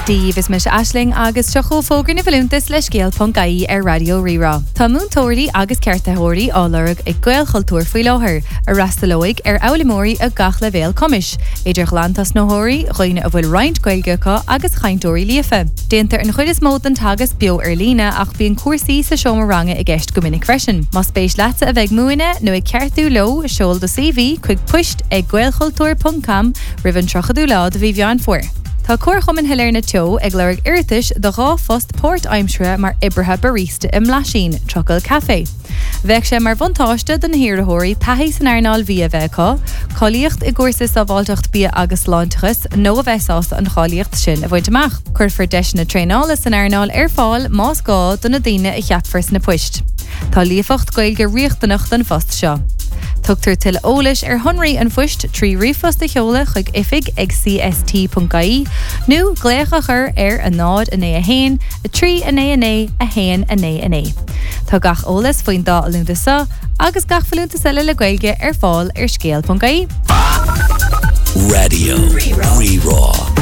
Díomh mis Aisling agus tuchó fógur na bhfuilúntas leis scéal.caí ar Radio Rirá. Tá múntóirí agus ceartaitheoirí álarg ag gaolchultúr faoi láthair a rastalóig ar eolamóirí a gach le bhéal comis. Idir glantas nóthirí roiine a bhfuil roinnt gailgeacha agus chaintóirí líofa. Déantar an chuid is mód an tagas bio ar lína ach bíon cuasaí sa seomar i gceist go minic freisin. Má spéis leata a bheith múine nó ag ceartú lo seol do CV chuig puist ag gaolchultúr.com rivan trochadú lá do bhí bheán fuair. Tá cuarchom in hilir na teo ag leirg irtis do rá fost Port Aimsre mar ibrethe barista im Lasín, Trocail Café. Bheith sé mar bhantáiste den hiarthóirí taithí san airnáil bhí a bheitá, choíocht i gcuirsa sa bháilteacht bí agus láintachas nó a bheitás an choíocht sin a bhaint amach. Cuir deis na tréála san airnáil ar fáil más gá donna daine i cheatfars na puist. Tá líofacht gailge riochtanach den fost seo. Tugtar til ólais ar honraí an fuist trí rifost a cheola chuig ifig ag cst.caí nó gléacha chur ar a nád a né a hain, a trí a né a hain a né a né. Tá gach ólas faoin dá a lúnta sa, agus gach falúnta sa le gailge ar fáil ar scéal.caí. Radio Rirá.